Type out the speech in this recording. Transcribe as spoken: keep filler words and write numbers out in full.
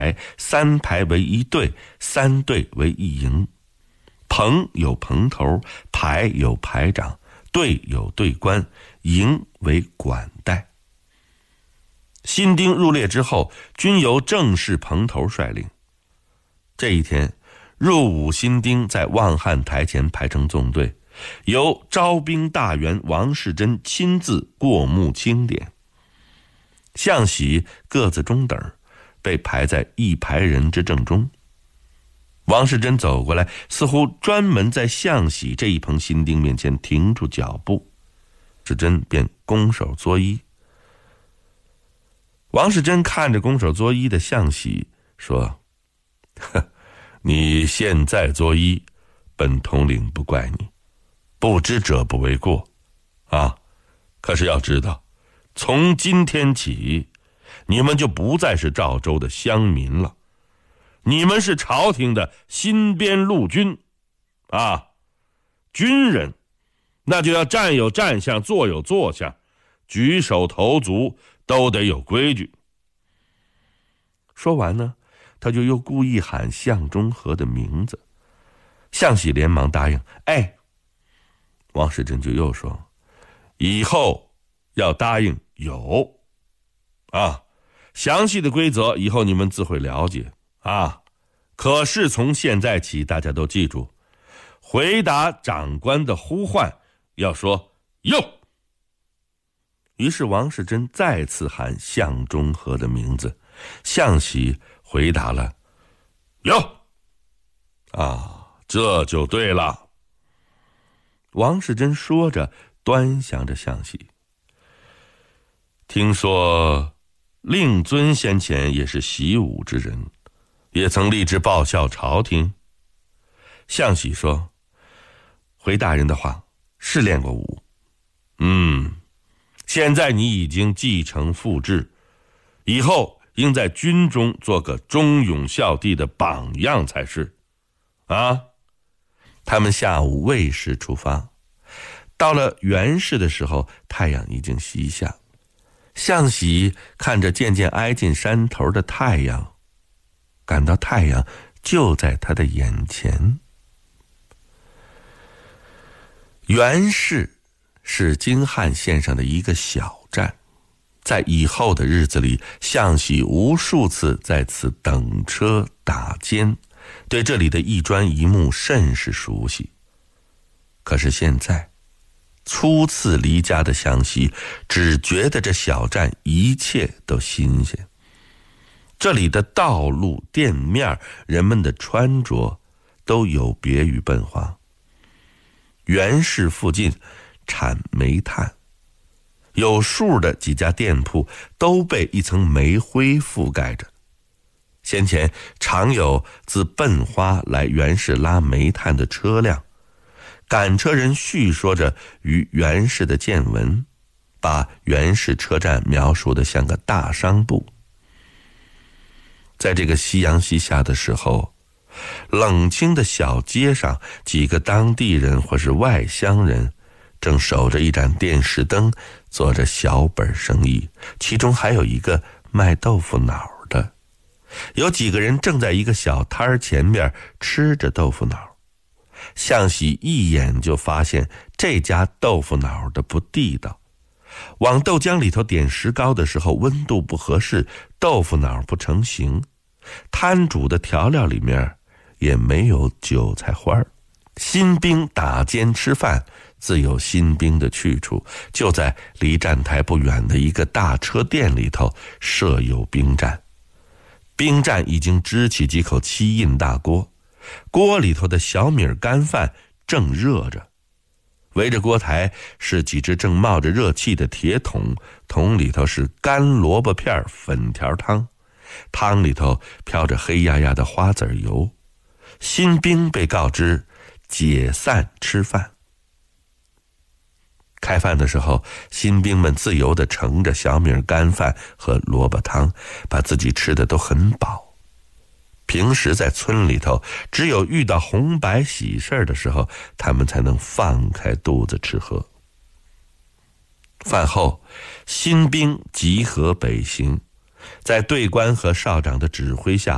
三排为一队，三队为一营。棚有棚头，排有排长，队有队官，营为管带。新丁入列之后，均由正式棚头率领。这一天，入伍新丁在望汉台前排成纵队，由招兵大员王世贞亲自过目清点。项喜个子中等，被排在一排人之正中。王世贞走过来，似乎专门在项喜这一棚新丁面前停住脚步，世贞便拱手作揖。王世贞看着拱手作揖的项喜说：呵，你现在作揖，本统领不怪你，不知者不为过啊。可是要知道，从今天起，你们就不再是赵州的乡民了，你们是朝廷的新编陆军啊。军人那就要站有站相，坐有坐相，举手投足都得有规矩。说完呢，他就又故意喊项中和的名字。项喜连忙答应，哎。王世贞就又说，以后要答应有啊，详细的规则以后你们自会了解啊。可是从现在起，大家都记住，回答长官的呼唤要说有。于是王世贞再次喊项中和的名字，项喜回答了有啊，这就对了。王世贞说着，端详着项喜。听说令尊先前也是习武之人，也曾立志报效朝廷。项喜说，回大人的话，是练过武。嗯，现在你已经继承父志，以后应在军中做个忠勇孝悌的榜样才是啊。他们下午未时出发，到了原市的时候，太阳已经西下。项喜看着渐渐挨近山头的太阳，感到太阳就在他的眼前。原市是京汉线上的一个小站，在以后的日子里，项喜无数次在此等车打尖，对这里的一砖一木甚是熟悉。可是现在初次离家的项喜只觉得这小站一切都新鲜，这里的道路店面，人们的穿着都有别于笨花。原市附近产煤炭，有数的几家店铺都被一层煤灰覆盖着。先前常有自笨花来原市拉煤炭的车辆，赶车人叙说着与原市的见闻，把原市车站描述得像个大商埠。在这个夕阳西下的时候，冷清的小街上，几个当地人或是外乡人正守着一盏电石灯，做着小本生意，其中还有一个卖豆腐脑的。有几个人正在一个小摊前面吃着豆腐脑。项喜一眼就发现这家豆腐脑的不地道，往豆浆里头点石膏的时候温度不合适，豆腐脑不成形，摊煮的调料里面也没有韭菜花。新兵打尖吃饭自有新兵的去处，就在离站台不远的一个大车店里头设有兵站。兵站已经支起几口漆印大锅，锅里头的小米干饭正热着，围着锅台是几只正冒着热气的铁桶，桶里头是干萝卜片粉条汤，汤里头飘着黑压压的花籽油。新兵被告知解散吃饭。开饭的时候，新兵们自由地盛着小米干饭和萝卜汤，把自己吃的都很饱。平时在村里头，只有遇到红白喜事的时候，他们才能放开肚子吃喝。饭后，新兵集合北行，在队官和少长的指挥下